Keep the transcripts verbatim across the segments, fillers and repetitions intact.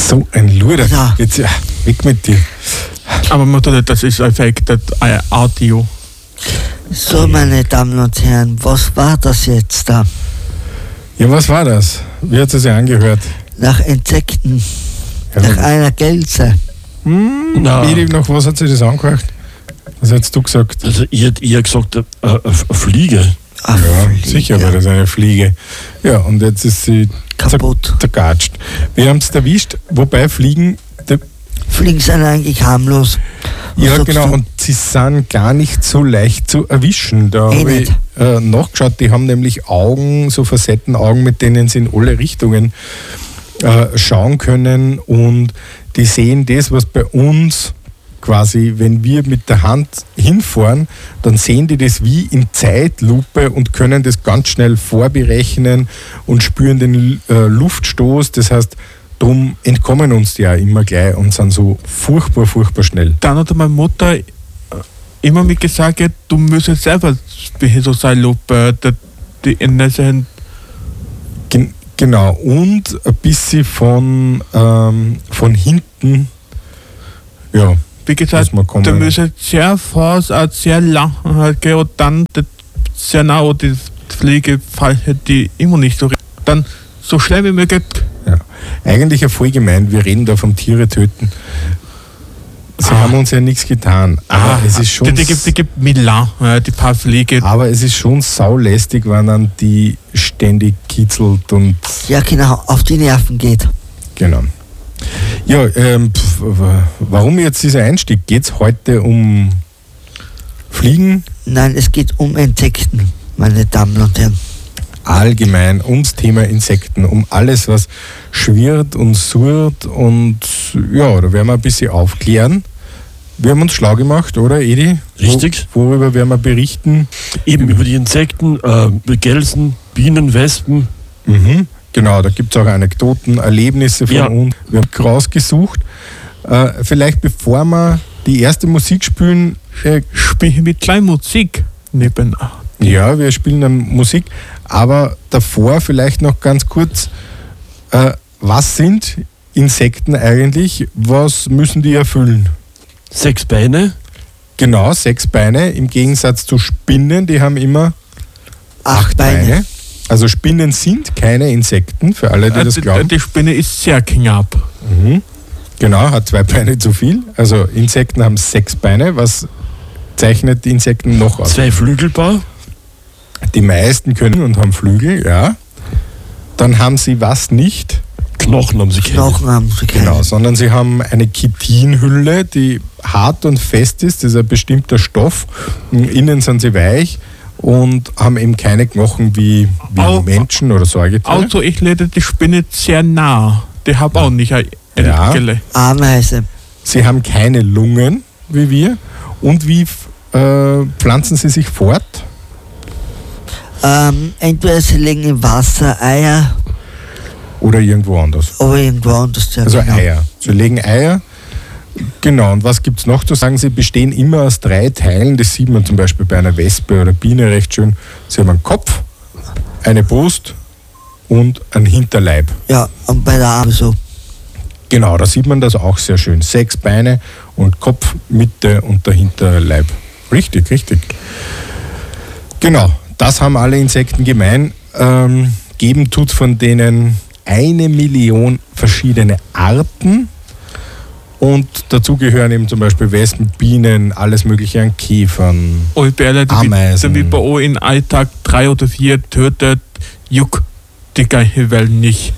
So ein Luder. Ja. Jetzt ja, weg mit dir. Aber man tut das ist affected Audio. So, meine Damen und Herren, was war das jetzt da? Ja, was war das? Wie hat es sich angehört? Nach Insekten, Ja, nach einer Gelse. Hm, Na. Edi, nach was hat sich das angehört? Was hättest du gesagt? Also ich hätte eher gesagt, äh, eine Fliege. Ah, Ja, Fliege. sicher war das eine Fliege. Ja, und jetzt ist sie Kaputt. zer- zergatscht. Wir haben es erwischt, wobei Fliegen, der, Fliegen sind eigentlich harmlos. Was ja sagst genau, du? und sie sind gar nicht so leicht zu erwischen. Da Eh habe ich nicht. äh, nachgeschaut, die haben nämlich Augen, so Facettenaugen, mit denen sie in alle Richtungen äh, schauen können, und die sehen das, was bei uns quasi, wenn wir mit der Hand hinfahren, dann sehen die das wie in Zeitlupe und können das ganz schnell vorberechnen und spüren den äh, Luftstoß. Das heißt, darum entkommen uns die ja immer gleich und sind so furchtbar, furchtbar schnell. Dann hat meine Mutter äh, immer mir gesagt, du müsstest selber wie so sein Lupe, die, die Ende sind. Gen genau, und ein bisschen von, ähm, von hinten, ja, Wie gesagt, muss man kommen. du müsstest sehr fast, auch sehr lang halt gehen und dann das sehr nah und die Fliege fällt die immer nicht so richtig. Dann so schnell wie möglich. Ja. Eigentlich ja voll gemein, wir reden da vom Tiere töten. Sie Ah. haben uns ja nichts getan, aber es ist schon Die, die, gibt, die gibt Milan, ja, die paar Fliege. aber es ist schon saulästig, wenn man die ständig kitzelt und Ja, genau, auf die Nerven geht. genau. Ja, ähm, pf, w- warum jetzt dieser Einstieg? Geht es heute um Fliegen? Nein, es geht um Insekten, meine Damen und Herren. Allgemein ums Thema Insekten, um alles, was schwirrt und surrt, und ja, da werden wir ein bisschen aufklären. Wir haben uns schlau gemacht, oder Edi? Richtig. Wo, worüber werden wir berichten? Eben über die Insekten, äh, Gelsen, Bienen, Wespen. Mhm. Genau, da gibt es auch Anekdoten, Erlebnisse von Ja. uns. Wir haben rausgesucht. Äh, vielleicht bevor wir die erste Musik spielen, äh, Spiele mit kleiner Musik nebenan. ja, wir spielen dann Musik, aber davor vielleicht noch ganz kurz, äh, was sind Insekten eigentlich? Was müssen die erfüllen? Sechs Beine. Genau, sechs Beine, im Gegensatz zu Spinnen, die haben immer Acht Beine. Also Spinnen sind keine Insekten, für alle, die Äh, das die, glauben. die Spinne ist sehr knapp. Mhm. Genau, hat zwei Beine zu viel. Also Insekten haben sechs Beine. Was zeichnet die Insekten noch aus? Zwei Flügelpaar. Die meisten können und haben Flügel, ja. Dann haben sie was nicht? Knochen haben sie keine. Knochen haben sie keine. Genau, sondern sie haben eine Chitinhülle, die hart und fest ist. Das ist ein bestimmter Stoff. Innen sind sie weich und haben eben keine Knochen wie, wie Au- Menschen oder Säugetiere. Also ich lade die Spinne sehr nah. Die hat auch nicht ein Ja. Gelle. Ameise. Sie haben keine Lungen wie wir. Und wie äh, pflanzen sie sich fort? Ähm, entweder sie legen im Wasser Eier, Oder irgendwo anders? aber irgendwo anders. Ja, Also genau. Eier. Sie legen Eier. Genau, und was gibt es noch zu sagen? Sie bestehen immer aus drei Teilen. Das sieht man zum Beispiel bei einer Wespe oder Biene recht schön. Sie haben einen Kopf, eine Brust und einen Hinterleib. Ja, und bei der Arme so. Genau, da sieht man das auch sehr schön. Sechs Beine und Kopf, Mitte und der Hinterleib. Richtig, richtig. Genau, das haben alle Insekten gemein. Ähm, geben tut von denen eine Million verschiedene Arten. Und dazu gehören eben zum Beispiel Wespen, Bienen, alles mögliche an Käfern. Und bei alle, die Ameisen. damit man auch in Alltag drei oder vier tötet, juckt die ganze Welt nicht.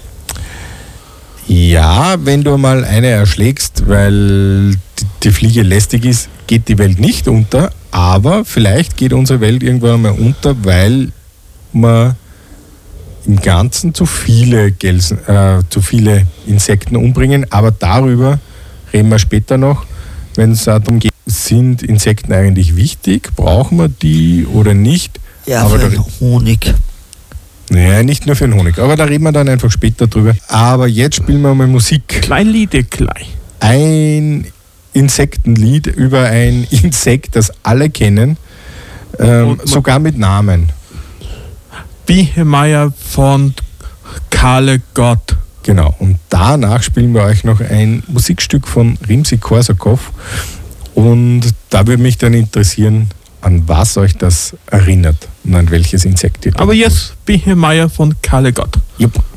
Ja, wenn du mal eine erschlägst, weil die, die Fliege lästig ist, geht die Welt nicht unter, aber vielleicht geht unsere Welt irgendwann einmal unter, weil wir im Ganzen zu viele, Gelsen, äh, zu viele Insekten umbringen, aber darüber reden wir später noch, wenn es darum geht, sind Insekten eigentlich wichtig, brauchen wir die oder nicht? Ja, Aber für da- den Honig. Naja, nicht nur für den Honig, aber da reden wir dann einfach später drüber. Aber jetzt spielen wir mal Musik. Klein Liede, klein. Ein Insektenlied über ein Insekt, das alle kennen, ähm, Und man- sogar mit Namen. Bienenmeier von Kalle Gott. Genau, und da danach spielen wir euch noch ein Musikstück von Rimsky-Korsakow. Und da würde mich dann interessieren, an was euch das erinnert und an welches Insekt ihr Aber denkt. jetzt Bichemeier von Kalle Gott. Jupp.